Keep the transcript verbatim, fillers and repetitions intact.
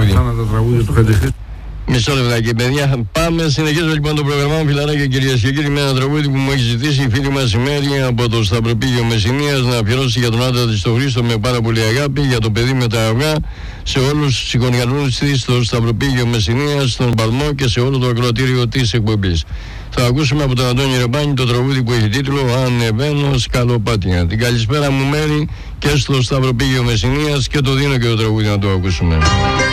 τραγούδι. Αυτά τα τραγούδια του Χατζηχρήστου. Μισό λεπτάκι, παιδιά. Πάμε, συνεχίζω λοιπόν το πρόγραμμά μου, φιλαράκια κυρίες και κύριοι, με ένα τραγούδι που μου έχει ζητήσει η φίλη μας η Μέρη από το Σταυροπήγιο Μεσσηνίας να αφιερώσει για τον άντρα της τον Χρήστο με πάρα πολύ αγάπη, για το παιδί με τα αυγά, σε όλους τους συγγονιανούς της στο Σταυροπήγιο Μεσσηνίας, στον Παλμό και σε όλο το ακροατήριο της εκπομπής. Θα ακούσουμε από τον Αντώνη Ρεμπάνη το τραγούδι που έχει τίτλο «Ανεβαίνω σκαλοπάτια». Την καλησπέρα μου Μέρη και στο Σταυροπήγιο Μεσσηνίας και το δίνω και το τραγούδι να το ακούσουμε.